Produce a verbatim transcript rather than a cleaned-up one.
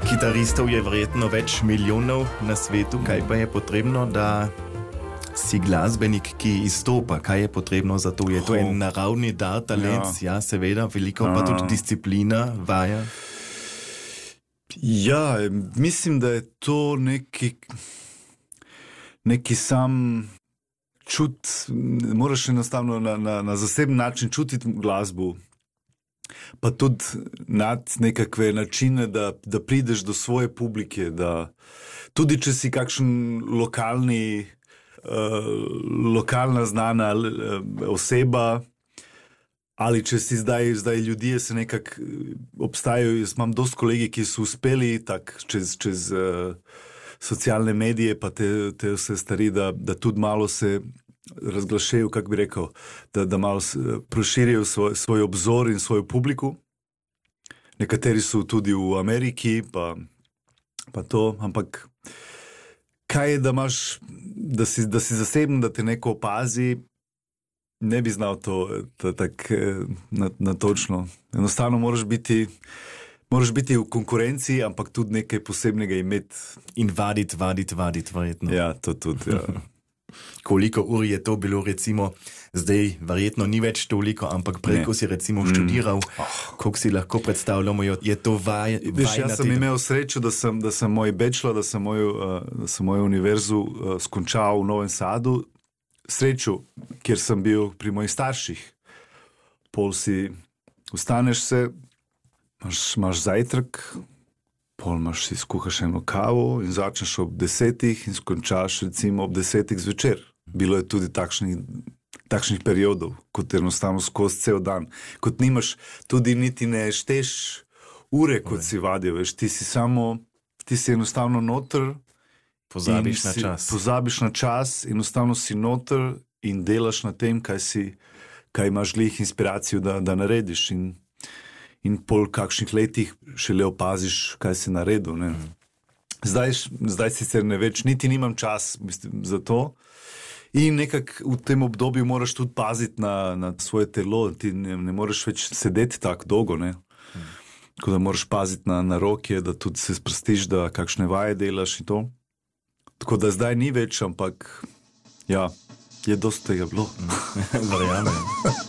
Kitaristov je verjetno več milijonov na svetu. Kaj pa je potrebno, da si glasbenik, ki izstopa? Kaj je potrebno za to? Je to en naravni dar, talent? Ja, ja seveda, veliko pa tudi disciplina, vaja. Ja, mislim, da je to neki, neki sam čut, moraš enostavno na, na, na zaseben način čutiti glasbu. Pa tudi nad nekakve načine, da, da prideš do svoje publike, da tudi če si kakšen lokalni, uh, lokalna znana uh, oseba, ali če si zdaj, zdaj ljudje se nekako obstajajo, jaz imam dosti kolegi, ki so uspeli tak čez, čez uh, socialne medije, pa te, te vse stvari, da, da tudi malo se razglašajo, kako bi rekel, da, da malo proširijo svoj, svoj obzor in svojo publiku. Nekateri so tudi v Ameriki, pa, pa to, ampak kaj je, da imaš, da si, da si zaseben, da te neko opazi, ne bi znal to tako na, na točno. Enostavno moraš biti, moraš biti v konkurenciji, ampak tudi nekaj posebnega imeti. In vaditi, vaditi, vaditi, verjetno. Ja, to tudi, ja. Koliko ur je to bilo, recimo, zdaj verjetno ni več toliko, ampak prej, ko si recimo študiral, mm. oh. koliko si lahko predstavljamo, je to vaj, vaj Veš, jaz sem te... imel srečo, da sem, da sem moj bachelor, da sem mojo, uh, da sem mojo univerzu uh, skončal v Novem Sadu. Srečo, kjer sem bil pri mojih starših. Pol si, ustaneš se, imaš, imaš zajtrk, pol imaš si skuhaš eno kavo in začneš ob desetih in skončaš recimo ob desetih zvečer. Bilo je tudi takšnih, takšnih periodov, kot enostavno skozi cel dan. Kot nimaš, tudi niti ne šteš ure, kot si vadil, veš, ti si samo, ti si enostavno noter, pozabiš na čas. Pozabiš na čas, enostavno si noter in delaš na tem, kaj si, kaj imaš glih inspiracijo, da, da narediš in in pol kakšnih letih šele opaziš, kaj si naredil. Ne. Zdaj, zdaj sicer ne več, niti nimam čas mislim, za to. In nekako v tem obdobju moraš tudi paziti na, na svoje telo. Ti ne, ne moreš več sedeti tako dolgo. Ne. Tako da moraš paziti na, na roke, da tudi se sprostiš, da kakšne vaje delaš in to. Tako da zdaj ni več, ampak ja, je dosti tega bilo. Verjamem.